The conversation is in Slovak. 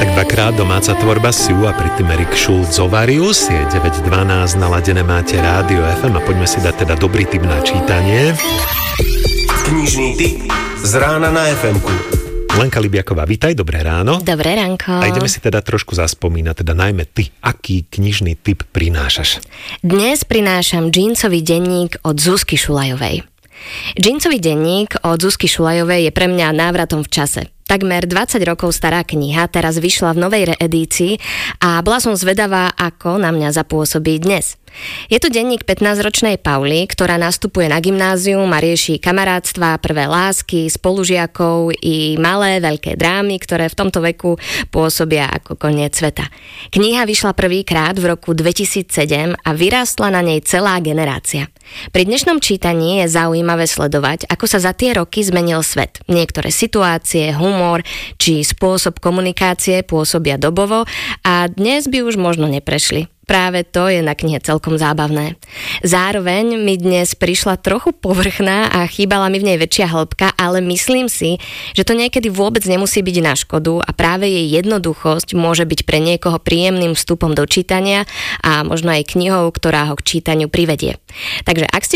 tak dvakrát domáca tvorba Siu a pri tým Erik Schulz Ovarius. Je 9:12, naladené máte Rádio FM a poďme si dať teda dobrý tip na čítanie. Knižný tip z rána na FM-ku. Lenka Libiaková, vítaj, dobré ráno. Dobré ránko. A ideme si teda trošku zaspomínať, teda najmä ty, aký knižný tip prinášaš? Dnes prinášam džínsový denník od Zuzky Šulajovej. Džínsový denník od Zuzky Šulajovej je pre mňa návratom v čase. Takmer 20 rokov stará kniha teraz vyšla v novej reedícii a bola som zvedavá, ako na mňa zapôsobí dnes. Je to denník 15-ročnej Pauly, ktorá nastupuje na gymnázium a rieši kamarátstva, prvé lásky, spolužiakov i malé, veľké drámy, ktoré v tomto veku pôsobia ako koniec sveta. Kniha vyšla prvýkrát v roku 2007 a vyrástla na nej celá generácia. Pri dnešnom čítaní je zaujímavé sledovať, ako sa za tie roky zmenil svet. Niektoré situácie, humor či spôsob komunikácie pôsobia dobovo a dnes by už možno neprešli. Práve to je na knihe celkom zábavné. Zároveň mi dnes prišla trochu povrchná a chýbala mi v nej väčšia hĺbka, ale myslím si, že to niekedy vôbec nemusí byť na škodu a práve jej jednoduchosť môže byť pre niekoho príjemným vstupom do čítania a možno aj knihou, ktorá ho k čítaniu privedie. Takže ak ste